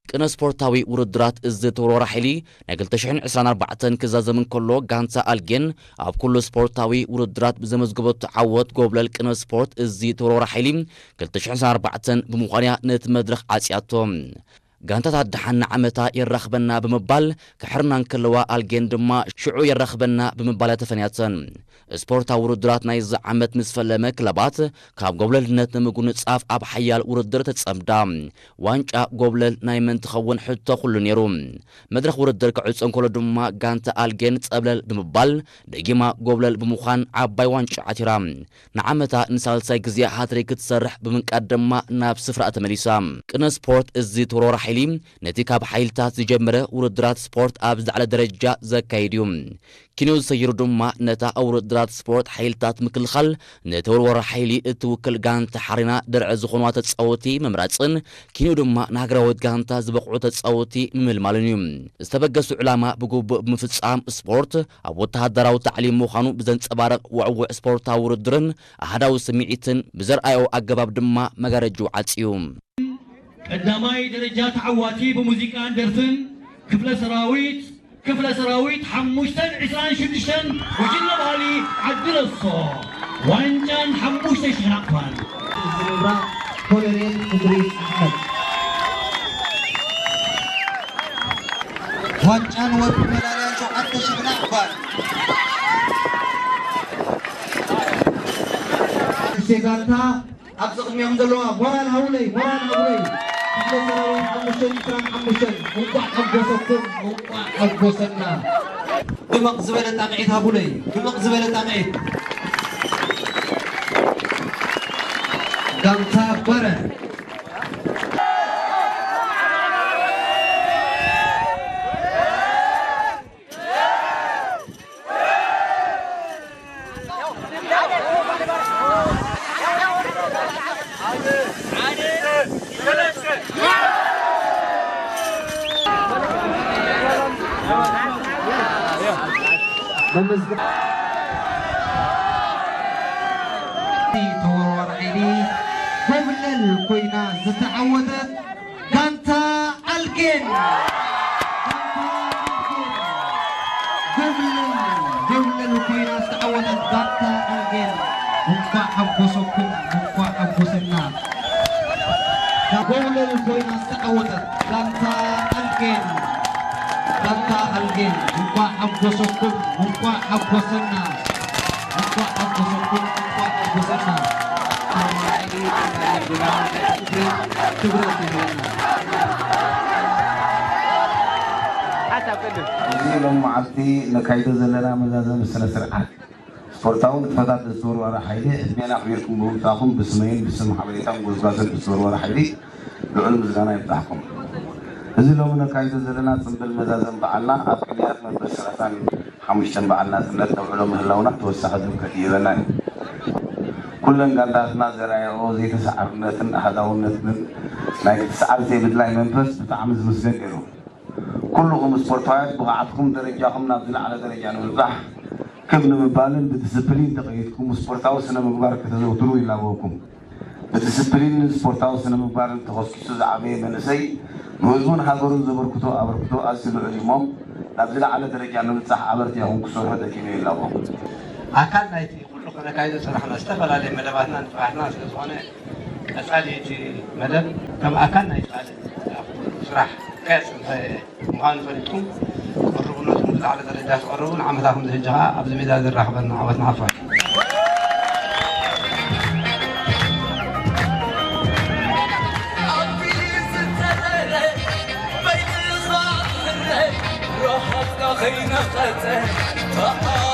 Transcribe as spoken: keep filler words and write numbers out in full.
ቅነ ስፖርታዊ ውድድራት እዚ ተወርወራ ሒሊ ናይ ክልተ ሽሕን ዒስራን ኣርባዕተን ክዛዘምን ከሎ ጋንታ ኣልጌን ኣብ ኩሉ ስፖርታዊ ውድድራት ብዘመዝገበቱ ዓወት ጎብለል ቅነ ስፖርት እዚ ተወርወራ ሒሊ ክልተ ሽሕን ዒስራን ኣርባዕተን ብምዃንያ ነቲ መድረኽ ዓጽያቶም ጋንታታት ደሓና ዓመታ ይራኽበና ብምባል ክሕርናን ከለዋ ኣልጌን ድማ ሽዑ ይራኽበና ብምባል ተፈንያተን ስፖርታዊ ውድድራት ናይ ዚ ዓመት ምስ ፈለመ ክለባት ካብ ጎብለልነት ንምጉንጻፍ ኣብ ሓያል ውድድር ተጸምዳ ዋንጫ ጎብለል ናይ መን ትኸውን ሕቶ ኩሉ ነይሩ መድረኽ ውድድር ክዕጽን ከሎ ድማ ጋንታ ኣልጌን ጸብለል ብምባል ደጊማ ጎብለል ብምዃን ዓባይ ዋንጫ ዓቲራ ንዓመታ ንሳልሳይ ግዜ ሃትሪክ ክትሰርሕ ብምንቃድ ድማ ናብ ስፍራ ተመሊሳ ቅነ ስፖርት እዚ ተወርወራ ሒሊ ነቲ ካብ ሓይልታት ዝጀመረ ውድድራት ስፖርት ኣብ ዝለዓለ ደረጃ ዘካይድ እዩ ኪኖ ዝሰይሩ ድማ ነታ ውድድራት ስፖርት ሓይልታት ምክልኻል ነተወርወራ ሒሊ እትውክል ጋንታ ሓሪና ድርዒ ዝኾኑ ተጻወቲ መምራጽን ኪኖ ድማ ንሃገራዊት ጋንታ ዝበቕዑ ተጻወቲ ምምልማልን እዩ ዝተበገሱ ዕላማ ብግቡእ ብምፍጻም ስፖርት ኣብ ወተሃደራዊ ታዕሊም ምዃኑ ብዘንጸባረቕ ውዕውዕ ስፖርታዊ ውድድርን ኣሃዳዊ ስምዒትን ብዘርኣዮ ኣገባብ ድማ መጋረጁ ዓጽዩ ቀዳማይ ደረጃ ተዓዋቲ በሙዚቃን ደርፍን ክፍለ ሰራዊት ክፍለ ሰራዊት ሓሙሽተን ዒስራን ሽዱሽተን ወጅለ ባህሊ ዓድለሶ ዋንጫን ሓሙሽተ ሽሕን ኣቕፋል ዝምራ ኮሎኔል ኢድሪስ ኣሕመድ ዋንጫን ወርቂ መዳልያን ሸውዓተ ሽሕን ኣቕፋል ጋንታ ኣብ ዝቕድሚኦም ዘለዋ ሞራል ሃውለይ ሞራል ሃውለይ ክፍለ ሰራዊት ሓሙሽተን ዒስራን ሓሙሽተን እንቋዕ ሓጎሰኩም እንቋዕ ሓጎሰና ድምቕ ዝበለ ጣምዒት ሃቡለይ ድምቕ ዝበለ ጣምዒት ጋንታ በረ ተወርወራ ሒሊ ጎብለል ኮይና ዝተዓወተት ጋንታ ኣልጌን ጎብለል ጎብለል ኮይና ዝተዓወተት ጋንታ ኣልጌን እንኳዕ ሓጎሰኩም እንኳዕ ሓጎሰና ጎብለል ኮይና ዝተዓወተት ጋንታ ኣልጌን ጋንታ ኣልጌን እንኳዕ ሓጎሰኩም እንኳዕ ሓጎሰና እንኳዕ ሓጎሰኩም እንኳዕ ሓጎሰና እዚ ሎም መዓልቲ ነካይዶ ዘለና መዛዘም ስነ ስርዓት ስፖርታዊ ንጥፈታት ዝተወርወራ ሓይሊ ዕድሜና ኣኽቢርኩም ብምምፃእኹም ብስመይን ብስም ሓበሬታን ጎዝጓዝን ዝተወርወራ ሓይሊ ልዑል ምስጋና ይብፃሕኩም እዚ ሎም ነካይዶ ዘለና ፅምብል መዛዘም በዓልና ኣብ ቅድያት መበል ሰላሳን ሓሙሽተን በዓልና ፅነት ነውዕሎ ምህላውና ተወሳኺ ድምቀት ይህበና እዩ ኩለን ጋንታትና ዘርኣየኦ ዘይተሰዓርነትን ኣሃዳውነትን ናይ ክትሰዓር ዘይብድላይ መንፈስ ብጣዕሚ ዝምስገን ገይሩ ኩልኩም ስፖርታውያት ብቕዓትኩም ደረጃኹም ናብ ዝለዓለ ደረጃ ንምብፃሕ ከም ንምባልን ብዲስፕሊን ተቐይድኩም ስፖርታዊ ስነ ምግባር ከተዘውትሩ ይላበኩም ብዲስፕሊን ስፖርታዊ ስነ ምግባርን ተኸስኪሱ ዝዓበየ መንእሰይ ንህዝቡን ሃገሩን ዘበርክቶ ኣበርክቶ ኣዝዩ ልዑል እሞም ናብ ዝለዓለ ደረጃ ንምብፃሕ ኣበርቲኹም ክሰርሑ ደቂሙ ይላቦም ኣካል ናይቲ ኩሉ ከነካይዶ ስራሕና ዝተፈላለየ መደባትና ንፅባሕና ስለዝኾነ ቀፃሊ እቲ መደብ ከም ኣካል ናይቲ ካልእ ስራሕ ቀፅ ምዃኑ ፈሊጥኩም ቅርብነትኩም ብዝለዓለ ደረጃ ትቐርቡ ንዓመታኩም ዝሕጂ ከዓ ኣብዚ ሜዳ ዝራኸበና ዓወትና ሓፋይ خينا خته